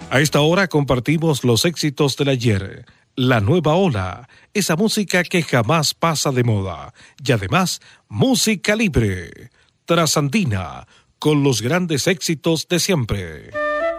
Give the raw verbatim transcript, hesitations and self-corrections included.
A esta hora compartimos los éxitos del ayer, la nueva ola, esa música que jamás pasa de moda y además música libre, trasandina, con los grandes éxitos de siempre.